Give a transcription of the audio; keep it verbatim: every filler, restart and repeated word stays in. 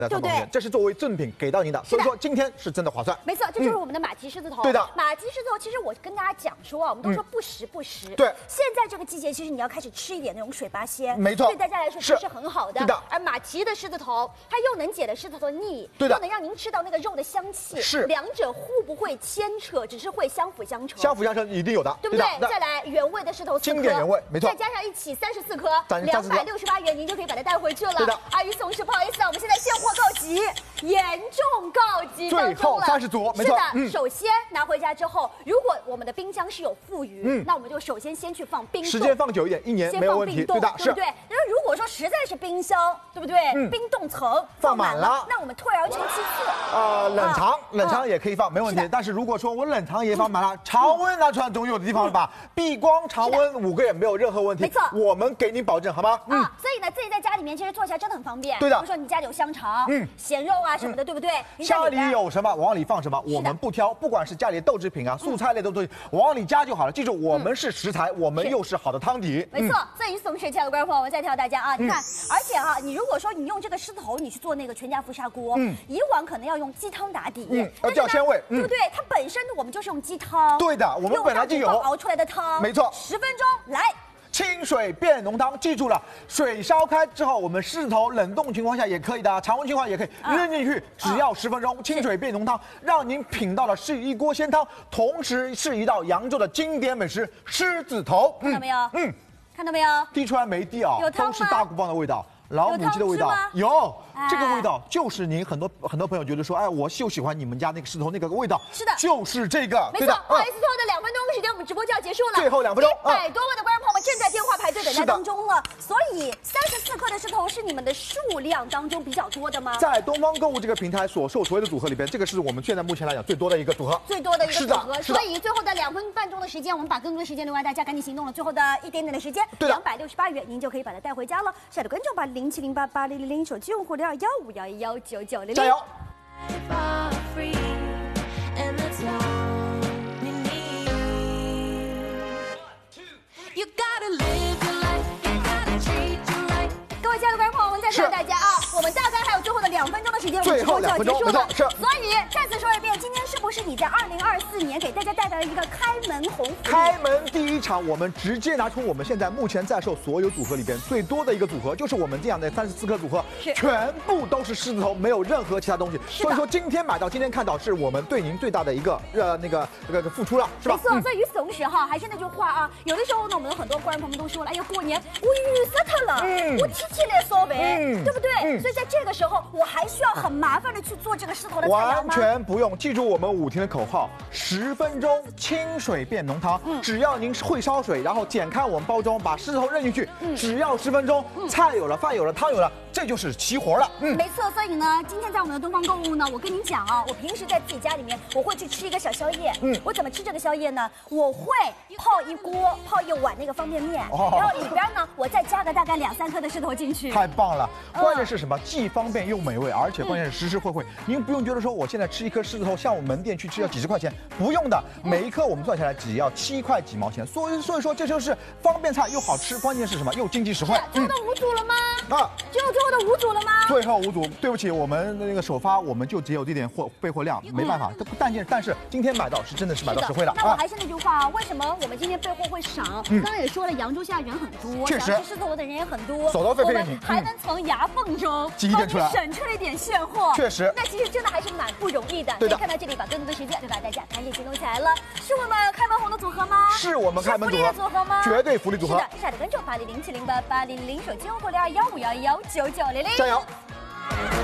对不对？这是作为赠品给到您的，所以说今天是真的划算。 没错，这就是我们的马蹄狮子头。 对的， 马蹄狮子头，其实我跟大家讲说啊，我们都说不时不食。 对， 现在这个季节，其实你要开始吃一点那种水八仙， 没错， 对大家来说其实是很好的。 对的。 而马蹄的狮子头，它又能解了狮子头的腻， 对的， 又能让您吃到那个肉的香气。 是， 两者互不会牵扯，只是会相辅相成。 相辅相成一定有的， 对不对？再来原味的狮头四颗， 经典原味，没错。 再加上一起三十四颗，两百六十八元，您就可以把它带回去了。对的。阿姨总是不好意思啊，我们现在现货告急。严重告急当中了， 最后三十组，没错。是的，嗯、首先拿回家之后，如果我们的冰箱是有富余，嗯，那我们就首先先去放冰冻， 时间放久一点，一年没有问题，对的， 对不对？那如果说实在是冰箱，对不对？嗯、冰冻层放满了， 那我们退而求其次， 呃，冷藏，冷藏也可以放，没问题。但是如果说我冷藏也放满了，常温拿出来总有的地方了吧？避光常温五个月没有任何问题， 没错， 我们给你保证，好吗？ 嗯，所以呢，自己在家里面其实做起来真的很方便。 对的， 比如说你家里有香肠、嗯，咸肉啊什么的，对不对？ 家里有什么往里放什么，我们不挑，不管是家里的豆制品啊、素菜类的东西，往里加就好了。记住，我们是食材，我们又是好的汤底。 没错，所以松水亲爱的观众朋友，我们再挑大家啊，你看，而且哈，你如果说你用这个狮子头，你去做那个全家福砂锅，嗯，以往可能要用鸡汤打底， 嗯，要叫鲜味， 对不对？它本身我们就是用鸡汤， 对的，我们本来就有熬出来的汤， 没错， 十分钟来。 清水变浓汤，记住了，水烧开之后，我们狮子头冷冻情况下也可以的，常温情况也可以扔进去，只要十分钟，清水变浓汤，让您品到的是一锅鲜汤，同时是一道扬州的经典美食狮子头。 看到没有？嗯，看到没有？ 滴出来没滴啊？ 有汤吗？ 都是大骨棒的味道。老母鸡的味道有，这个味道就是您很多很多朋友觉得说，哎，我就喜欢你们家那个狮子头那个味道， 是的， 就是这个， 没错。不好意思，最后的两分钟的时间，我们直播就要结束了， 最后两分钟， 一百多位的观众朋友们正在电话排队等待当中了，所以三十四克的狮头是你们的数量当中比较多的吗？ 在东方购物这个平台所售所有的组合里边，这个是我们现在目前来讲最多的一个组合， 最多的一个组合，所以最后的两分半钟的时间，我们把更多的时间留给大家，赶紧行动了，最后的一点点的时间，两百六十八元，您就可以把它带回家了。亲爱的观众，把零七零八八零零零手机用户零二幺五幺一幺九九零零， 加油！ 各位亲爱的观众朋友们，再提醒大家啊，我们大概还有最后的两分钟的时间，我们直播就要结束了。 是， 所以再次说一遍，今天是不是你在二零二四年给大家带来了一个开门红福利？ 开门第一场，我们直接拿出我们现在目前在售所有组合里边最多的一个组合，就是我们这样的三十四颗组合，全部都是狮子头，没有任何其他东西。所以说今天买到，今天看到，是我们对您最大的一个呃那个那个付出了，是吧？ 没错。所以与此同时哈，还是那句话啊，有的时候呢，我们有很多观众朋友们都说了，哎呀，过年我预死他了，嗯，我提前来烧饭。嗯、对不对、嗯？所以在这个时候，我还需要很麻烦的去做这个狮头的菜肴吗？ 完全不用，记住我们舞厅的口号：十分钟清水变浓汤。嗯、只要您会烧水，然后剪开我们包装，把狮头扔进去，嗯、只要十分钟，嗯、菜有了，饭有了，汤有了，这就是齐活了。 嗯，没错。所以呢，今天在我们的东方购物呢，我跟您讲啊，我平时在自己家里面，我会去吃一个小宵夜。嗯，我怎么吃这个宵夜呢？我会泡一锅，泡一碗那个方便面，哦、然后里边呢，我再加个大概两三颗的狮头进去。 太棒了！关键是什么？既方便又美味，而且关键是实实惠惠。您不用觉得说我现在吃一颗狮子头，像我门店去吃要几十块钱，不用的，每一颗我们算下来只要七块几毛钱。所以所以说这就是方便菜又好吃，关键是什么？又经济实惠。 最后的五组了吗？ 啊， 只有最后的五组了吗？ 最后五组，对不起，我们那个首发我们就只有这点货备货量，没办法。但但但是今天买到是真的是买到实惠了。 那我还是那句话啊，为什么我们今天备货会少？刚刚也说了，扬州现在人很多， 确实想吃狮头的人也很多， 手头费费用还能从牙缝中挤一点出来， 省出了一点现货， 确实。 那其实真的还是蛮不容易的。 对的。 看到这里，把更多的时间就把大家赶紧行动起来了。是我们开门红的组合吗？ 是我们开门组合。 是福利的组合吗？ 绝对福利组合。 是的，亲爱的观众，八零零七零八八零零手机用户零二幺五幺一幺九九零零， 加油！